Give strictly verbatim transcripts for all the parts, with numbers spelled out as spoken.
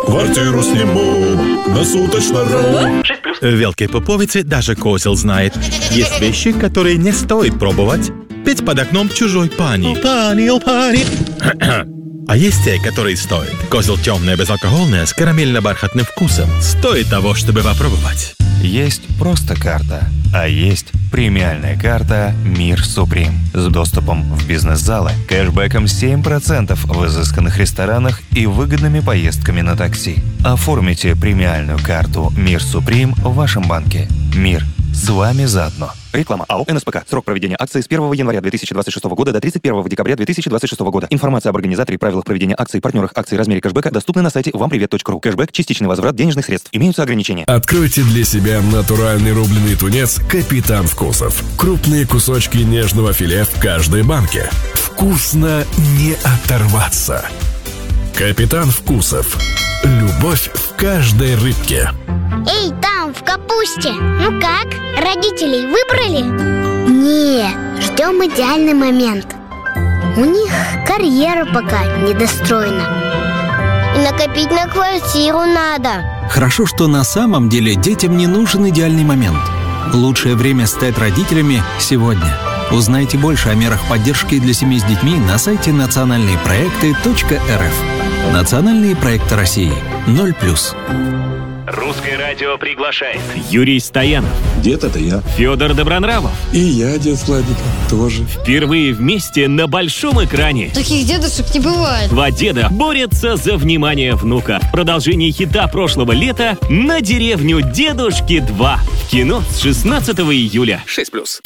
Квартиру сниму на суточно. В Великой Поповице даже козел знает. Есть вещи, которые не стоит пробовать. Петь под окном чужой пани. Пани, о пани. А есть те, которые стоит. Козел темное, безалкогольное, с карамельно-бархатным вкусом. Стоит того, чтобы попробовать. Есть просто карта, а есть премиальная карта «Мир Суприм» с доступом в бизнес-залы, кэшбэком семь процентов в изысканных ресторанах и выгодными поездками на такси. Оформите премиальную карту «Мир Суприм» в вашем банке. Мир с вами заодно. Реклама. АО «эн эс пэ ка». Срок проведения акции с первого января две тысячи двадцать шестого года до тридцать первого декабря две тысячи двадцать шестого года. Информация об организаторе, правилах проведения акций, партнерах акций, размере кэшбэка доступны на сайте вам привет точка ру. Кэшбэк – частичный возврат денежных средств. Имеются ограничения. Откройте для себя натуральный рубленый тунец «Капитан Вкусов». Крупные кусочки нежного филе в каждой банке. Вкусно не оторваться. «Капитан Вкусов». Любовь в каждой рыбке. Эй, там, в капусте. Ну как, родителей выбрали? Не, ждем идеальный момент. У них карьера пока недостроена. И накопить на квартиру надо. Хорошо, что на самом деле детям не нужен идеальный момент. Лучшее время стать родителями сегодня. Узнайте больше о мерах поддержки для семей с детьми на сайте национальные проекты точка эр эф. Национальные проекты России. ноль плюс. Русское радио приглашает Юрий Стоянов. Дед, это я. Федор Добронравов. И я, дед Владик, тоже. Впервые вместе на большом экране. Таких дедушек не бывает. Два деда борются за внимание внука. Продолжение хита прошлого лета «На деревню дедушки два». В кино с шестнадцатого июля. шесть плюс.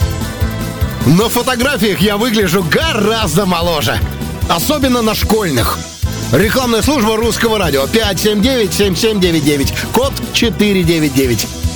На фотографиях я выгляжу гораздо моложе. Особенно на школьных. Рекламная служба Русского радио. пять семь девять семь семь девять девять. Код четыре девять девять.